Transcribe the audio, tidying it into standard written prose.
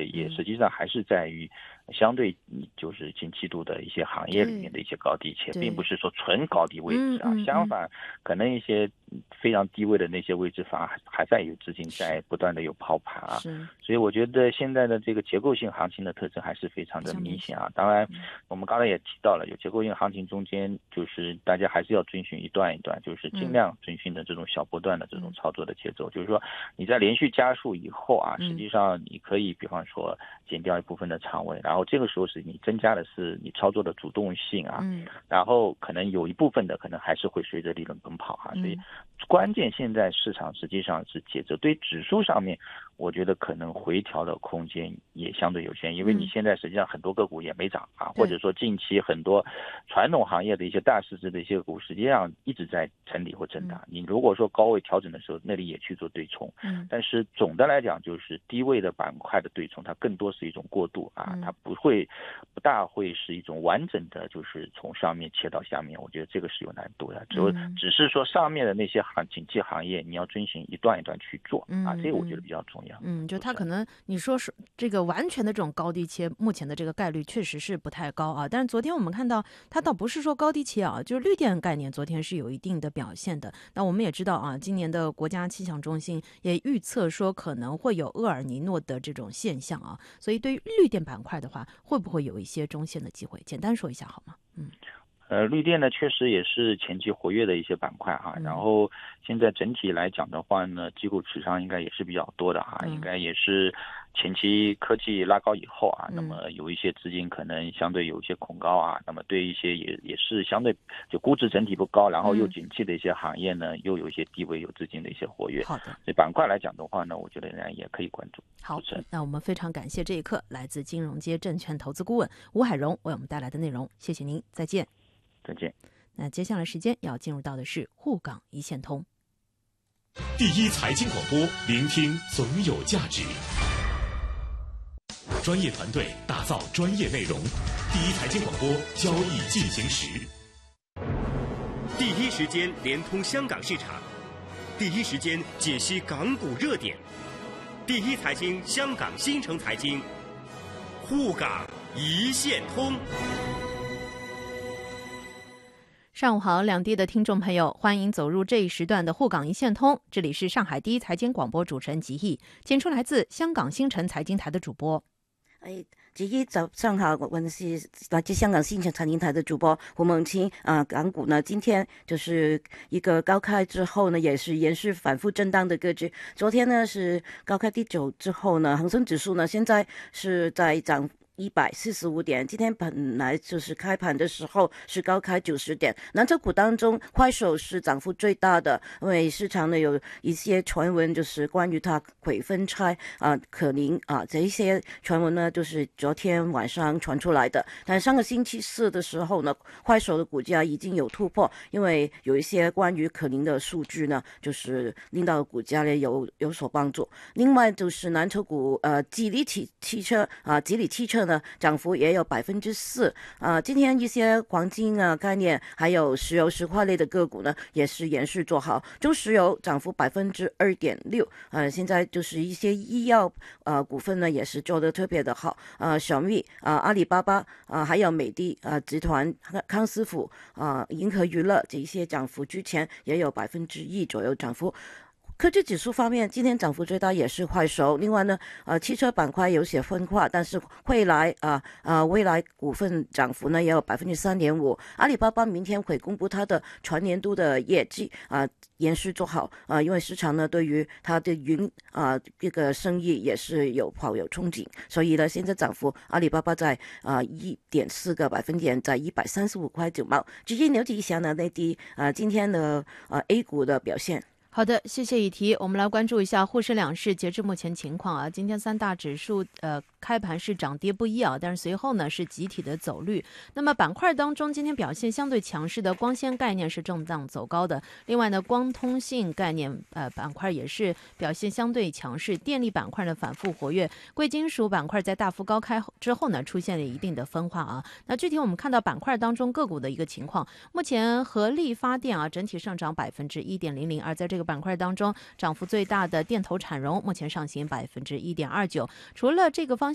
也实际上还是在于相对就是景气度的一些行业里面的一些高低切，并不是说纯高低位置啊。相反，可能一些非常低位的那些位置反而还在有资金在不断的有抛盘啊。所以我觉得现在的这个结构性行情的特征还是非常的明显啊。当然，我们刚才也提到了，有结构性行情中间就是大家还是要遵循一段一段，就是尽量遵循的这种小波段的这种操作的节奏。就是说你在连续加速以后啊，实际上你可以比方说减掉一部分的仓位，然后这个时候是你增加的是你操作的主动性啊，然后可能有一部分的可能还是会随着利润奔跑啊。所以关键现在市场实际上是节奏，对指数上面我觉得可能回调的空间也相对有限，因为你现在实际上很多个股也没涨啊，或者说近期很多传统行业的一些大市值的一些股实际上一直在整理或震荡，你如果说高位调整的时候那里也去做对冲，但是总的来讲就是低位的板块的对冲它更多是一种过渡啊，它不大会是一种完整的就是从上面切到下面，我觉得这个是有难度的，只是说上面的那些景气行业你要遵循一段一段去做啊，这个我觉得比较重要。 就它可能你说是这个完全的这种高低切，目前的这个概率确实是不太高啊。但是昨天我们看到它倒不是说高低切啊，就是绿电概念昨天是有一定的表现的。那我们也知道啊，今年的国家气象中心也预测说可能会有厄尔尼诺的这种现象啊，所以对于绿电板块的话，会不会有一些中线的机会？简单说一下好吗？ 绿电呢确实也是前期活跃的一些板块哈，然后现在整体来讲的话呢，机构持仓应该也是比较多的哈，应该也是前期科技拉高以后啊，那么有一些资金可能相对有一些恐高啊，那么对一些也是相对就估值整体不高，然后又景气的一些行业呢，又有一些低位有资金的一些活跃。 好的， 所以板块来讲的话呢，我觉得人也可以关注。 好，那我们非常感谢这一刻来自金融街证券投资顾问吴海荣为我们带来的内容，谢谢您，再见。 再见。 那接下来时间要进入到的是沪港一线通。 第一财经广播，聆听总有价值。专业团队打造专业内容，第一财经广播，交易进行时。 第一时间连通香港市场，第一时间解析港股热点。第一财经香港新城财经，沪港一线通。 上午好，两地的听众朋友，欢迎走入这一时段的沪港一线通。这里是上海第一财经广播主持人吉毅，请出来自香港新城财经台的主播。 吉毅早上好，我是来自香港新城财经台的主播胡梦清港股呢，今天就是一个高开之后呢，也是延续反复震荡的格局。昨天呢是高开低走之后呢，恒生指数呢现在是在涨145点，今天本来就是开盘的时候是高开90点。蓝筹股当中，快手是涨幅最大的，因为市场呢有一些传闻，就是关于它会分拆可宁这一些传闻呢，就是昨天晚上传出来的。但上个星期四的时候呢，快手的股价已经有突破，因为有一些关于可宁的数据呢，就是令到股价呢有所帮助。另外就是蓝筹股吉利汽车呢涨幅也有4%今天一些黄金概念还有石油石化类的个股呢也是延续做好，中石油涨幅2.6%现在就是一些医药股份呢也是做得特别的好小米阿里巴巴还有美的集团康师傅银河娱乐这一些涨幅之前也有1%左右涨幅。科技指数方面，今天涨幅最大也是快手。另外呢，汽车板块有些分化，但是蔚来股份涨幅呢也有3.5%。阿里巴巴明天会公布它的全年度的业绩延续做好因为市场呢对于它的云这个生意也是抱有憧憬，所以呢现在涨幅阿里巴巴在1.4个百分点，在135.9块。直接了解一下呢内地今天的A 股的表现。 好的，谢谢以提。我们来关注一下沪深两市截至目前情况今天三大指数开盘是涨跌不一但是随后呢是集体的走绿。那么板块当中，今天表现相对强势的光纤概念是震荡走高的。另外呢，光通信概念板块也是表现相对强势，电力板块呢反复活跃，贵金属板块在大幅高开之后呢出现了一定的分化那具体我们看到板块当中个股的一个情况，目前合力发电整体上涨1.00%，而在这个板块当中涨幅最大的电投产融目前上行1.29%。除了这个方